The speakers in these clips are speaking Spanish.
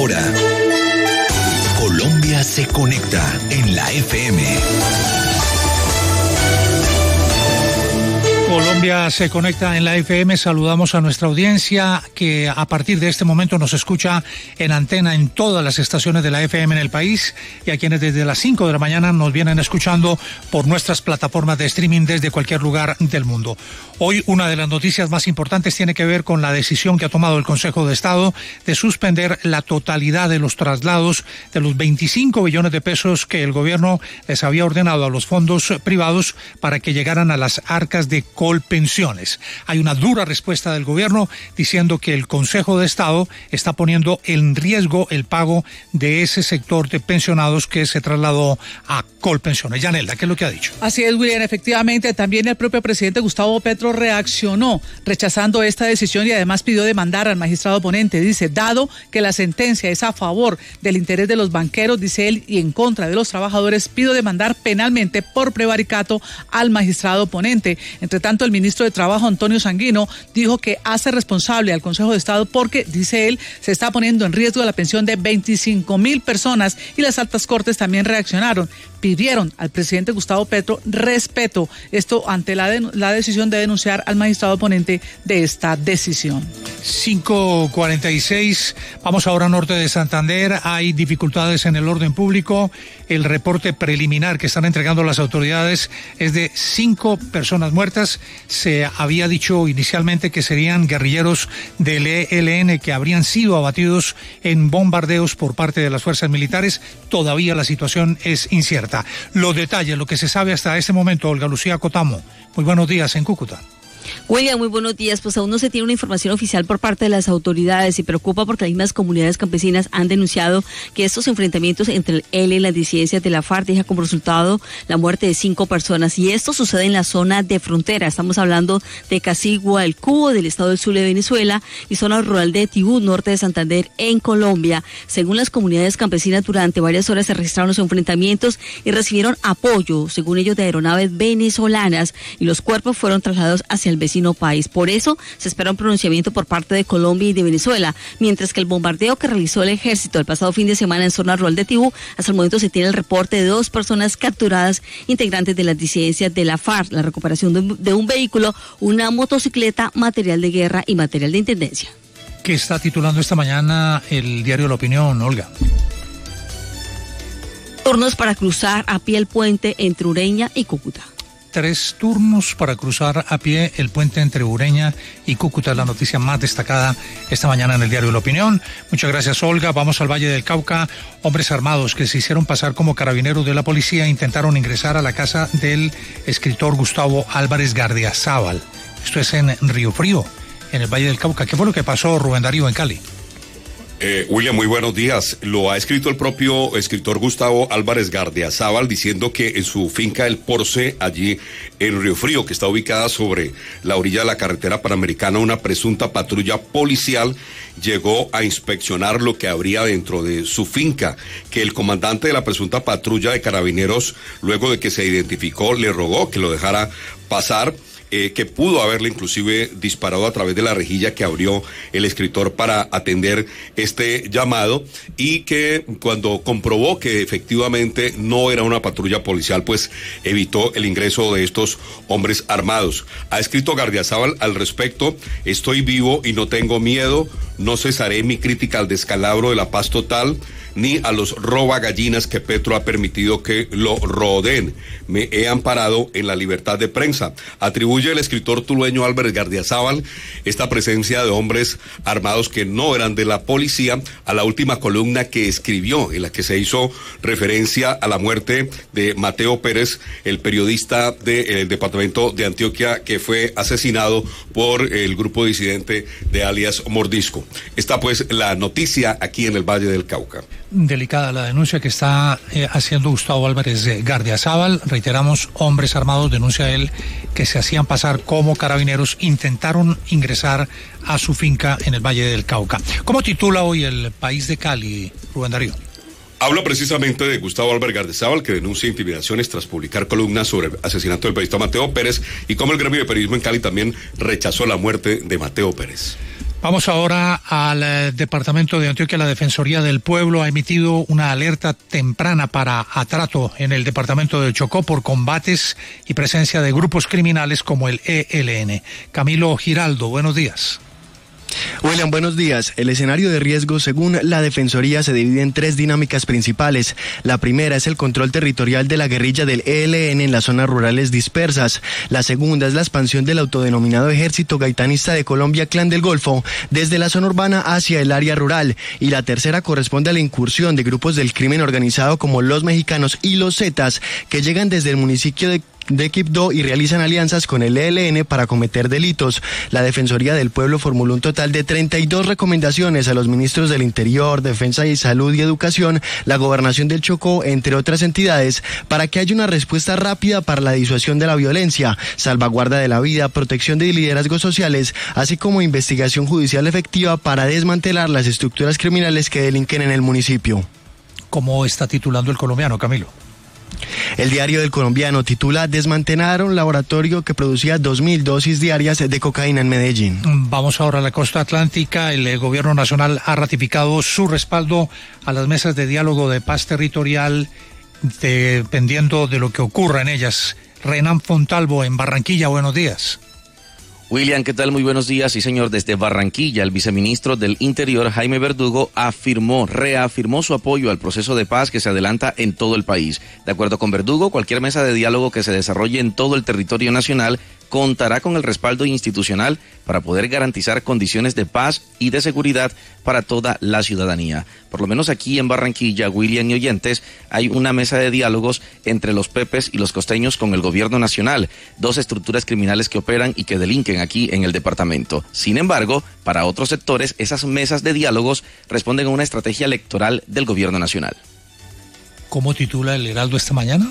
hora. Colombia se conecta en la FM. Colombia se conecta en la FM. Saludamos a nuestra audiencia que a partir de este momento nos escucha en antena en todas las estaciones de la FM en el país, y a quienes desde las 5 de la mañana nos vienen escuchando por nuestras plataformas de streaming desde cualquier lugar del mundo. Hoy una de las noticias más importantes tiene que ver con la decisión que ha tomado el Consejo de Estado de suspender la totalidad de los traslados de los 25 billones de pesos que el gobierno les había ordenado a los fondos privados para que llegaran a las arcas de Colpensiones. Hay una dura respuesta del gobierno diciendo que el Consejo de Estado está poniendo en riesgo el pago de ese sector de pensionados que se trasladó a Colpensiones. Yanelda, ¿qué es lo que ha dicho? Así es, William. Efectivamente, también el propio presidente Gustavo Petro reaccionó rechazando esta decisión y además pidió demandar al magistrado ponente. Dice, dado que la sentencia es a favor del interés de los banqueros, dice él, y en contra de los trabajadores, pido demandar penalmente por prevaricato al magistrado ponente. Entre tanto, el ministro de Trabajo, Antonio Sanguino, dijo que hace responsable al Consejo de Estado porque, dice él, se está poniendo en riesgo la pensión de 25.000 personas, y las altas cortes también reaccionaron. Pidieron al presidente Gustavo Petro respeto, esto ante la decisión de denunciar al magistrado ponente de esta decisión. 5:46, vamos ahora a norte de Santander. Hay dificultades en el orden público. El reporte preliminar que están entregando las autoridades es de 5 personas muertas. Se había dicho inicialmente que serían guerrilleros del ELN que habrían sido abatidos en bombardeos por parte de las fuerzas militares. Todavía la situación es incierta. Los detalles, lo que se sabe hasta este momento, Olga Lucía Cotamo. Muy buenos días en Cúcuta. William, muy buenos días. Pues aún no se tiene una información oficial por parte de las autoridades y preocupa porque las mismas comunidades campesinas han denunciado que estos enfrentamientos entre el ELN y las disidencias de la FARC deja como resultado la muerte de 5 personas, y esto sucede en la zona de frontera. Estamos hablando de Casigua, el Cubo, del estado del sur de Venezuela, y zona rural de Tibú, norte de Santander, en Colombia. Según las comunidades campesinas, durante varias horas se registraron los enfrentamientos y recibieron apoyo, según ellos, de aeronaves venezolanas, y los cuerpos fueron trasladados hacia el vecino país. Por eso se espera un pronunciamiento por parte de Colombia y de Venezuela, mientras que el bombardeo que realizó el ejército el pasado fin de semana en zona rural de Tibú, hasta el momento se tiene el reporte de 2 personas capturadas, integrantes de las disidencias de la FARC, la recuperación de un vehículo, una motocicleta, material de guerra y material de intendencia. ¿Qué está titulando esta mañana el diario La Opinión, Olga? Turnos para cruzar a pie el puente entre Ureña y Cúcuta. 3 turnos para cruzar a pie el puente entre Ureña y Cúcuta, es la noticia más destacada esta mañana en el diario La Opinión. Muchas gracias, Olga. Vamos al Valle del Cauca. Hombres armados que se hicieron pasar como carabineros de la policía intentaron ingresar a la casa del escritor Gustavo Álvarez Gardiazabal. Esto es en Río Frío, en el Valle del Cauca. ¿Qué fue lo que pasó, Rubén Darío, en Cali? William, muy buenos días. Lo ha escrito el propio escritor Gustavo Álvarez Gardiazabal, diciendo que en su finca El Porce, allí en Río Frío, que está ubicada sobre la orilla de la carretera panamericana, una presunta patrulla policial llegó a inspeccionar lo que habría dentro de su finca, que el comandante de la presunta patrulla de carabineros, luego de que se identificó, le rogó que lo dejara pasar, que pudo haberle inclusive disparado a través de la rejilla que abrió el escritor para atender este llamado, y que cuando comprobó que efectivamente no era una patrulla policial, pues evitó el ingreso de estos hombres armados. Ha escrito Gardiazabal al respecto: estoy vivo y no tengo miedo, no cesaré mi crítica al descalabro de la paz total, ni a los robagallinas que Petro ha permitido que lo rodeen. Me he amparado en la libertad de prensa. Atribuye el escritor tulueño Álvarez Gardiazabal esta presencia de hombres armados que no eran de la policía a la última columna que escribió, en la que se hizo referencia a la muerte de Mateo Pérez, el periodista del departamento de Antioquia, que fue asesinado por el grupo disidente de alias Mordisco. Está pues la noticia aquí en el Valle del Cauca. Delicada la denuncia que está haciendo Gustavo Álvarez Gardiazabal. Reiteramos, hombres armados, denuncia él, que se hacían pasar como carabineros, intentaron ingresar a su finca en el Valle del Cauca. ¿Cómo titula hoy el País de Cali, Rubén Darío? Habla precisamente de Gustavo Álvarez Gardiazabal, que denuncia intimidaciones tras publicar columnas sobre el asesinato del periodista Mateo Pérez, y cómo el gremio de periodismo en Cali también rechazó la muerte de Mateo Pérez. Vamos ahora al departamento de Antioquia. La Defensoría del Pueblo ha emitido una alerta temprana para atrato en el departamento de Chocó por combates y presencia de grupos criminales como el ELN. Camilo Giraldo, buenos días. William, buenos días. El escenario de riesgo, según la Defensoría, se divide en 3 dinámicas principales. La primera es el control territorial de la guerrilla del ELN en las zonas rurales dispersas. La segunda es la expansión del autodenominado Ejército Gaitanista de Colombia, Clan del Golfo, desde la zona urbana hacia el área rural. Y la tercera corresponde a la incursión de grupos del crimen organizado como los mexicanos y los Zetas, que llegan desde el municipio de Quibdó y realizan alianzas con el ELN para cometer delitos. La Defensoría del Pueblo formuló un total de 32 recomendaciones a los ministros del Interior, Defensa y Salud y Educación, la Gobernación del Chocó, entre otras entidades, para que haya una respuesta rápida para la disuasión de la violencia, salvaguarda de la vida, protección de liderazgos sociales, así como investigación judicial efectiva para desmantelar las estructuras criminales que delinquen en el municipio. ¿Cómo está titulando El Colombiano, Camilo? El diario del Colombiano titula: desmantelaron laboratorio que producía 2.000 dosis diarias de cocaína en Medellín. Vamos ahora a la costa atlántica. El gobierno nacional ha ratificado su respaldo a las mesas de diálogo de paz territorial, dependiendo de lo que ocurra en ellas. Renan Fontalvo, en Barranquilla, buenos días. William, ¿qué tal? Muy buenos días. Sí, señor, desde Barranquilla, el viceministro del Interior, Jaime Verdugo, reafirmó su apoyo al proceso de paz que se adelanta en todo el país. De acuerdo con Verdugo, cualquier mesa de diálogo que se desarrolle en todo el territorio nacional contará con el respaldo institucional para poder garantizar condiciones de paz y de seguridad para toda la ciudadanía. Por lo menos aquí en Barranquilla, William y oyentes, hay una mesa de diálogos entre los pepes y los costeños con el gobierno nacional, 2 estructuras criminales que operan y que delinquen aquí en el departamento. Sin embargo, para otros sectores, esas mesas de diálogos responden a una estrategia electoral del gobierno nacional. ¿Cómo titula el Heraldo esta mañana?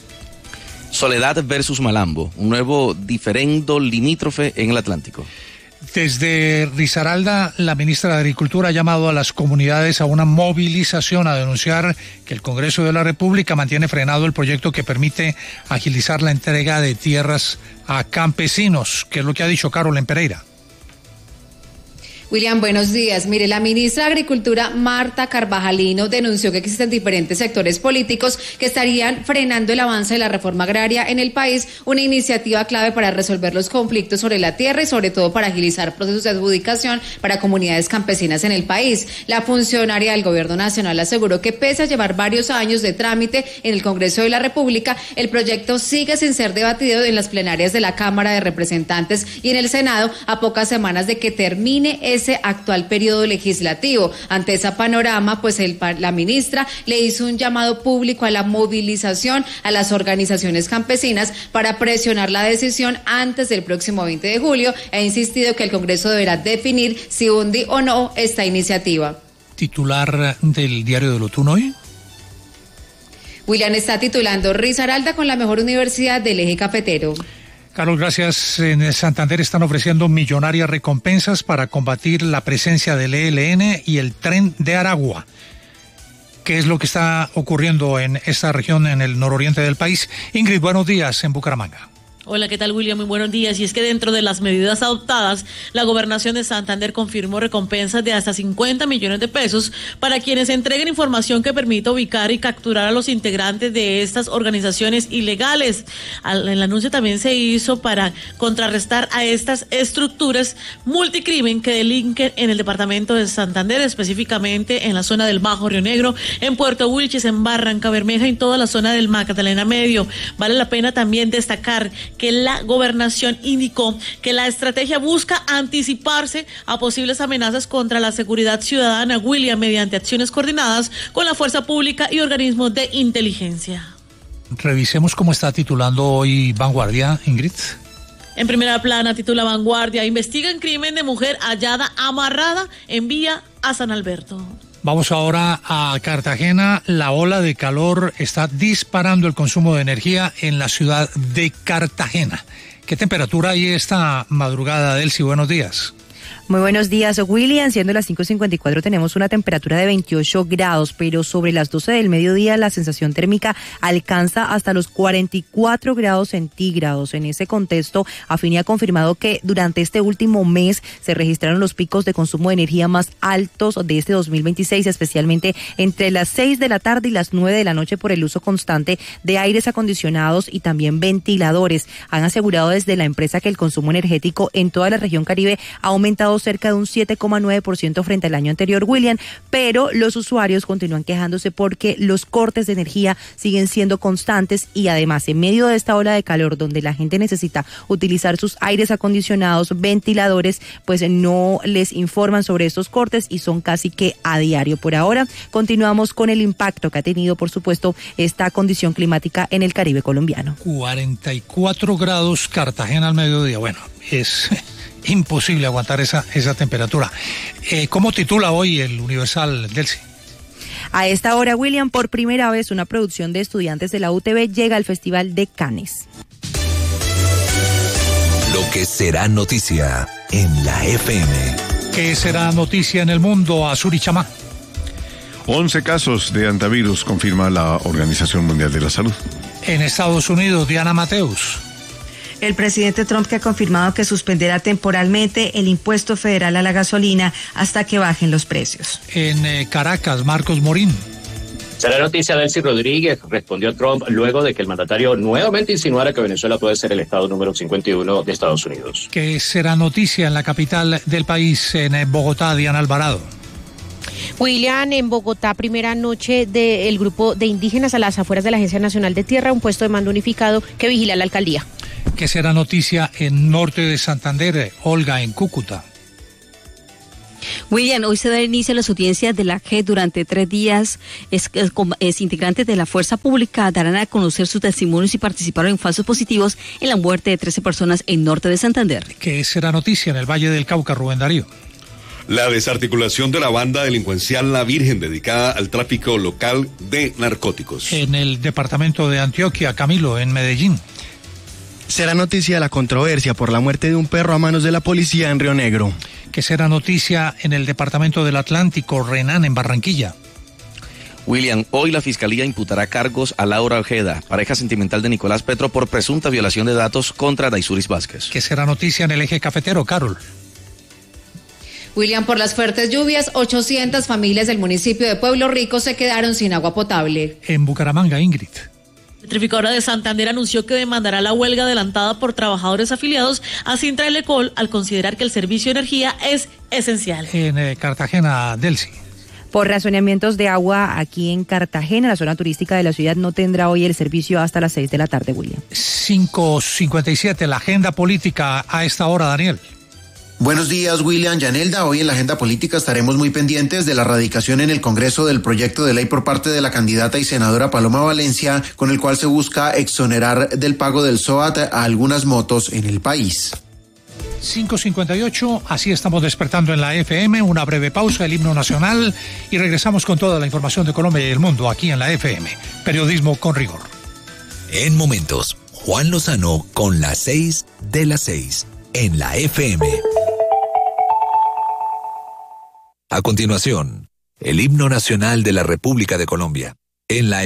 Soledad versus Malambo, un nuevo diferendo limítrofe en el Atlántico. Desde Risaralda, la ministra de Agricultura ha llamado a las comunidades a una movilización a denunciar que el Congreso de la República mantiene frenado el proyecto que permite agilizar la entrega de tierras a campesinos, que es lo que ha dicho Carolyn Pereira. William, buenos días. Mire, la ministra de Agricultura, Marta Carvajalino, denunció que existen diferentes sectores políticos que estarían frenando el avance de la reforma agraria en el país, una iniciativa clave para resolver los conflictos sobre la tierra y sobre todo para agilizar procesos de adjudicación para comunidades campesinas en el país. La funcionaria del Gobierno Nacional aseguró que pese a llevar varios años de trámite en el Congreso de la República, el proyecto sigue sin ser debatido en las plenarias de la Cámara de Representantes y en el Senado a pocas semanas de que termine ese actual periodo legislativo. Ante ese panorama, pues la ministra le hizo un llamado público a la movilización a las organizaciones campesinas para presionar la decisión antes del próximo 20 de julio. Ha insistido que el Congreso deberá definir si hunde o no esta iniciativa. ¿Titular del diario de Lotún hoy? William, está titulando: Risaralda con la mejor universidad del eje cafetero. Carlos, gracias. En Santander están ofreciendo millonarias recompensas para combatir la presencia del ELN y el Tren de Aragua. ¿Qué es lo que está ocurriendo en esta región, en el nororiente del país? Ingrid, buenos días en Bucaramanga. Hola, ¿qué tal, William? Muy buenos días. Y es que dentro de las medidas adoptadas, la Gobernación de Santander confirmó recompensas de hasta 50 millones de pesos para quienes entreguen información que permita ubicar y capturar a los integrantes de estas organizaciones ilegales. El anuncio también se hizo para contrarrestar a estas estructuras multicrimen que delinquen en el departamento de Santander, específicamente en la zona del Bajo Río Negro, en Puerto Wilches, en Barranca Bermeja y en toda la zona del Magdalena Medio. Vale la pena también destacar que la gobernación indicó que la estrategia busca anticiparse a posibles amenazas contra la seguridad ciudadana, William, mediante acciones coordinadas con la fuerza pública y organismos de inteligencia. Revisemos cómo está titulando hoy Vanguardia, Ingrid. En primera plana titula Vanguardia: investigan crimen de mujer hallada amarrada en vía a San Alberto. Vamos ahora a Cartagena. La ola de calor está disparando el consumo de energía en la ciudad de Cartagena. ¿Qué temperatura hay esta madrugada, Delcy? Buenos días. Muy buenos días, William. Siendo las 5:54 tenemos una temperatura de 28 grados, pero sobre las 12 del mediodía la sensación térmica alcanza hasta los 44 grados centígrados. En ese contexto, Afini ha confirmado que durante este último mes se registraron los picos de consumo de energía más altos de este 2026, especialmente entre las 6 de la tarde y las 9 de la noche por el uso constante de aires acondicionados y también ventiladores. Han asegurado desde la empresa que el consumo energético en toda la región Caribe ha aumentado cerca de un 7,9% frente al año anterior, William, pero los usuarios continúan quejándose porque los cortes de energía siguen siendo constantes y además en medio de esta ola de calor donde la gente necesita utilizar sus aires acondicionados, ventiladores, pues no les informan sobre estos cortes y son casi que a diario. Por ahora continuamos con el impacto que ha tenido, por supuesto, esta condición climática en el Caribe colombiano. 44 grados Cartagena al mediodía. Bueno, es imposible aguantar esa temperatura. ¿Cómo titula hoy el Universal, Delcy? A esta hora, William, por primera vez una producción de estudiantes de la UTV llega al Festival de Cannes. Lo que será noticia en la FM. ¿Qué será noticia en el mundo, Azuri Chamá? 11 casos de antivirus confirma la Organización Mundial de la Salud. En Estados Unidos, Diana Mateus. El presidente Trump que ha confirmado que suspenderá temporalmente el impuesto federal a la gasolina hasta que bajen los precios. En Caracas, Marcos Morín. Será noticia Delcy Rodríguez, respondió Trump luego de que el mandatario nuevamente insinuara que Venezuela puede ser el estado número 51 de Estados Unidos. ¿Qué será noticia en la capital del país, en Bogotá, Diana Alvarado? William, en Bogotá, primera noche del grupo de indígenas a las afueras de la Agencia Nacional de Tierra, un puesto de mando unificado que vigila la alcaldía. ¿Qué será noticia en norte de Santander, Olga, en Cúcuta? William, hoy se da inicio a las audiencias de la JEP durante 3 días. Integrantes de la fuerza pública darán a conocer sus testimonios si participaron en falsos positivos en la muerte de 13 personas en norte de Santander. ¿Qué será noticia en el Valle del Cauca, Rubén Darío? La desarticulación de la banda delincuencial La Virgen, dedicada al tráfico local de narcóticos. En el departamento de Antioquia, Camilo, en Medellín. Será noticia la controversia por la muerte de un perro a manos de la policía en Río Negro. Que será noticia en el departamento del Atlántico, Renán, en Barranquilla. William, hoy la Fiscalía imputará cargos a Laura Ojeda, pareja sentimental de Nicolás Petro, por presunta violación de datos contra Daisuris Vázquez. Que será noticia en el eje cafetero, Carol. William, por las fuertes lluvias, 800 familias del municipio de Pueblo Rico se quedaron sin agua potable. En Bucaramanga, Ingrid. La Electrificadora de Santander anunció que demandará la huelga adelantada por trabajadores afiliados a Sintra Elecol al considerar que el servicio de energía es esencial. En Cartagena, Delcy. Por razonamientos de agua aquí en Cartagena, la zona turística de la ciudad no tendrá hoy el servicio hasta las 6 de la tarde, William. 5:57, la agenda política a esta hora, Daniel. Buenos días, William, Yanelda. Hoy en la agenda política estaremos muy pendientes de la radicación en el Congreso del proyecto de ley por parte de la candidata y senadora Paloma Valencia, con el cual se busca exonerar del pago del SOAT a algunas motos en el país. 5:58, así estamos despertando en la FM, una breve pausa, el himno nacional, y regresamos con toda la información de Colombia y el mundo aquí en la FM. Periodismo con rigor. En momentos, Juan Lozano con las 6 de las 6 en la FM. A continuación, el himno nacional de la República de Colombia, en la